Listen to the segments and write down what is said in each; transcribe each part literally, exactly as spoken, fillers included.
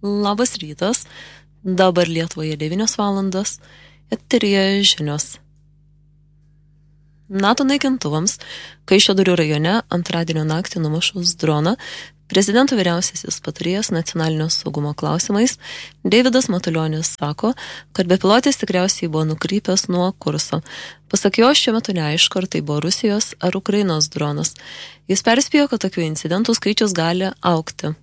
Labas rytas, dabar Lietuvoje devynios valandos, eteryje žinios. NATO naikintuvams Kaišiadorių rajone antradienio naktį numušus droną, prezidento vyriausiasis patarėjas nacionalinio saugumo klausimais Deividas Matulionis sako, kad bepilotis tikriausiai buvo nukrypęs nuo kurso. Pasak jo, šiuo metu neaišku, ar tai buvo Rusijos ar Ukrainos dronas. Jis perspėjo, kad tokių incidentų skaičius gali augti.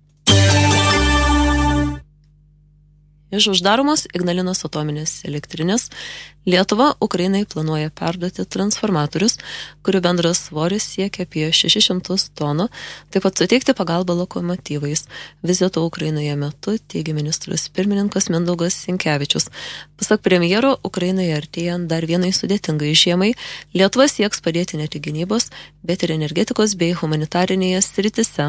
Iš uždaromos Ignalinos atominės elektrinės Lietuva Ukrainai planuoja perduoti transformatorius, kurių bendras svoris siekia apie šešis šimtus tonų, taip pat suteikti pagalbą lokomotyvais. Vizito Ukrainoje metu teigė ministras pirmininkas Mindaugas Sinkevičius. Pasak premjero, Ukrainoje artėjant dar vienai sudėtingai žiemai, Lietuva sieks padėti ne tik gynybos, bet ir energetikos bei humanitarinėje sritise.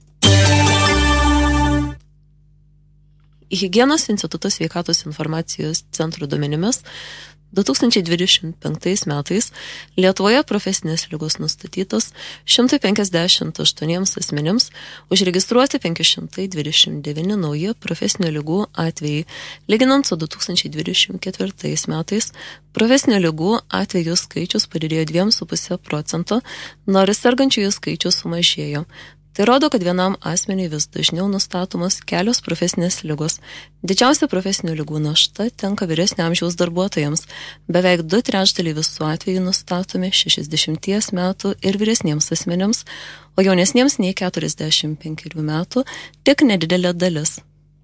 Higienos instituto sveikatos informacijos centro duomenimis du tūkstančiai dvidešimt penktais metais Lietuvoje profesinės ligos nustatytos šimtas penkiasdešimt aštuoniems asmenims, užregistruoti penki šimtai dvidešimt devyni nauji profesinių ligų atvejai. Lyginant su du tūkstančiai dvidešimt ketvirtais metais, profesinių ligų atvejų skaičius padidėjo dviem su puse procento, nors sergančiųjų skaičius sumažėjo. Tai rodo, kad vienam asmeniui vis dažniau nustatomos kelios profesinės ligos. Didžiausia profesinių ligų našta tenka vyresnio amžiaus darbuotojams. Beveik du trečdaliai visų atvejų nustatomi šešiasdešimties metų ir vyresniems asmenims, o jaunesniems nei keturiasdešimt penkerių metų tik nedidelė dalis.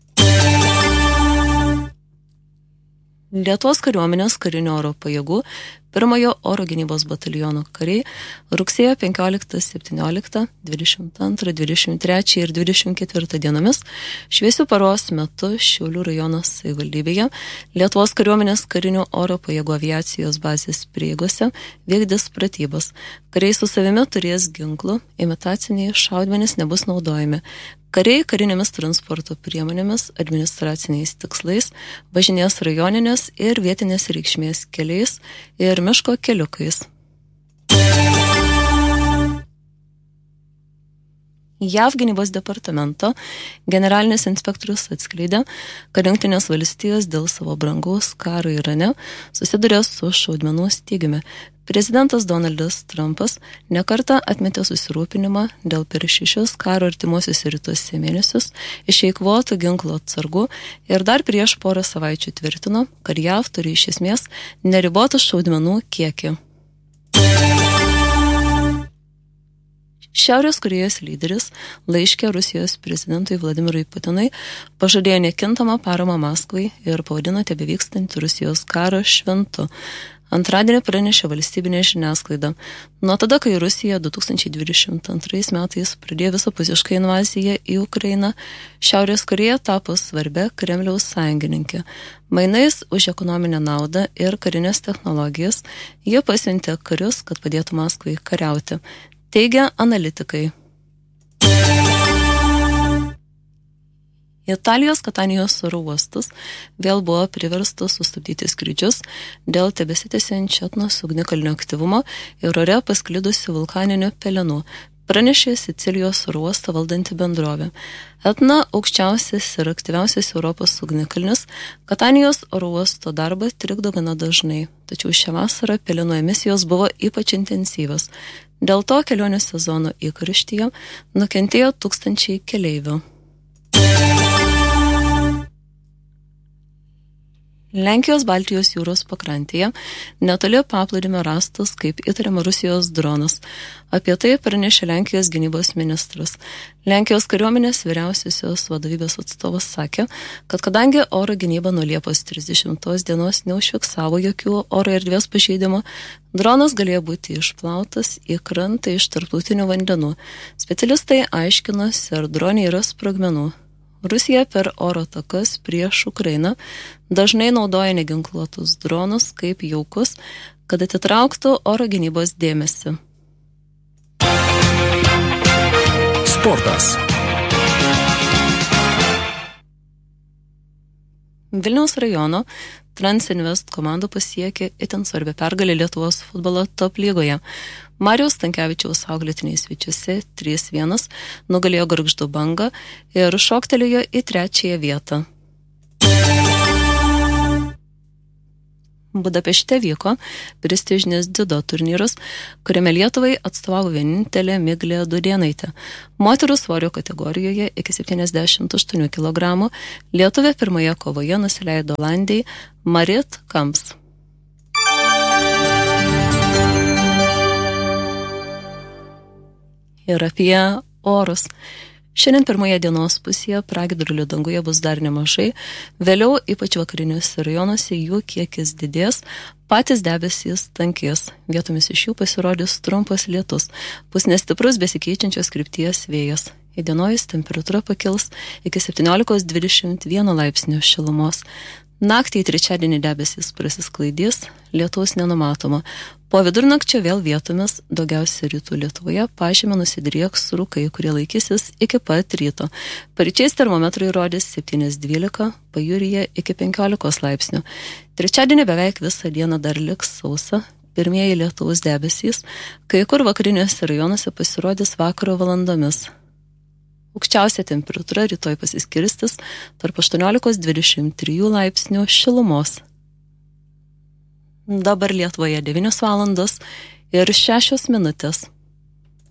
Lietuvos kariuomenės karinių oro pajėgų pirmojo oro gynybos bataliono kariai rugsėjo penkioliktą, septynioliktą, dvidešimt antrą, dvidešimt trečią ir dvidešimt ketvirtą dienomis šviesių paros metu Šiaulių rajono savivaldybėje Lietuvos kariuomenės karinių oro pajėgų aviacijos bazės prieigose vykdys pratybas. Kariai su savimi turės ginklų, imitaciniai šaudmenys nebus naudojami. Kariai karinėmis transporto priemonėmis, administraciniais tikslais, važinės rajoninės ir vietinės reikšmės keliais ir miško keliukais. JAV gynybos departamento generalinis inspektorius atskleidė, kad Jungtinės valstijos dėl savo brangaus karo Irane susiduria su šaudmenų stygiumi. Prezidentas Donaldas Trumpas nekartą atmetė susirūpinimą dėl per šešis karo artimuosiuose rytuose mėnesius išeikvotų ginklų atsargų ir dar prieš porą savaičių tvirtino, kad JAV turi iš esmės neribotą šaudmenų kiekį. Šiaurės Korėjos lyderis laiške Rusijos prezidentui Vladimirui Putinui pažadėjo nekintamą paramą Maskvai ir pavadino tebevykstantį Rusijos karą šventu. Antradienį pranešė valstybinė žiniasklaida. Nuo tada, kai Rusija du tūkstančiai dvidešimt antrais metais pradėjo visapusišką invaziją į Ukrainą, Šiaurės Korėja tapo svarbia Kremliaus sąjungininkė. Mainais už ekonominę naudą ir karinės technologijas jie pasiuntė karius, kad padėtų Maskvai kariauti, teigia analitikai. Italijos Katanijos oro uostas vėl buvo priverstas sustabdyti skrydžius dėl tebesitęsiančio Etnos ugnikalnio aktyvumo ir ore pasklidusių vulkaninių pelenų, pranešė Sicilijos oro uostą valdanti bendrovė. Etna aukščiausias ir aktyviausias Europos ugnikalnis, Katanijos oro uosto darbą trikdo gana dažnai, tačiau šią vasarą pelenų emisijos buvo ypač intensyvios. Dėl to kelionių sezono įkarštyje nukentėjo tūkstančiai keleivių. Lenkijos Baltijos jūros pakrantėje netoli paplūdimio rastas kaip įtariama Rusijos dronas. Apie tai pranešė Lenkijos gynybos ministras. Lenkijos kariuomenės vyriausiosios vadovybės atstovas sakė, kad kadangi oro gynyba nuo Liepos trisdešimtos dienos neužfiksavo jokių oro erdvės pažeidimo, dronas galėjo būti išplautas į krantą iš tarptautinių vandenų. Specialistai aiškinosi, ar drone yra sprogmenų. Rusija per oro takas prieš Ukrainą dažnai naudoja neginkluotus dronus kaip jaukus, kad atitrauktų oro gynybos dėmesį. Sportas. Vilniaus rajono Transinvest komanda pasiekė itin svarbią pergalę Lietuvos futbolo top lygoje. Mariaus Stankevičiaus auklėtiniai svečiuose trys vienas nugalėjo Gargždų Bangą ir šoktelėjo į trečiąją vietą. Budapešte vyko prestižinis dziudo turnyras, kuriame Lietuvai atstovavo vienintelė Miglė Dudėnaitė. Moterų svorio kategorijoje iki septyniasdešimt aštuonių kilogramų Lietuvė pirmoje kovoje nusileido Olandijai Marit Kamps. Ir apie orus. Šiandien pirmoje dienos pusėje pragiedrulių danguje bus dar nemažai, vėliau ypač vakariniuose rajonuose jų kiekis didės, patys debesys tankės, vietomis iš jų pasirodys trumpas lietus, bus nestiprus besikeičiančios krypties vėjas. Įdienojus temperatūra pakils iki septyniolika dvidešimt vieno laipsnio šilumos. Naktį į trečiadienį debesys prasisklaidys, lietaus nenumatoma. Po vidurnakčio vėl vietomis, daugiausia rytų Lietuvoje, pažeme nusidrieks rūkai, kurie laikysis iki pat ryto. Paryčiais termometrai rodys septyni dvylika, pajūryje iki penkiolikos laipsnių. Trečiadienį beveik visą dieną dar liks sausa, pirmieji lietaus debesys, kai kur vakariniuose rajonuose pasirodys vakaro valandomis. Aukščiausia temperatūra rytoj pasiskirstis tarp aštuoniolika dvidešimt trijų laipsnių šilumos. Dabar Lietuvoje devynios valandos ir šešios minutės.